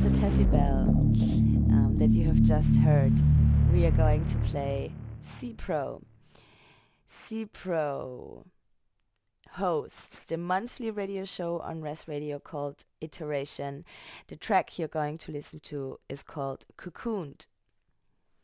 to Tessie Bell that you have just heard. We are going to play C-Pro. C-Pro hosts the monthly radio show on Res Radio called Iteration. The track you're going to listen to is called Cocooned.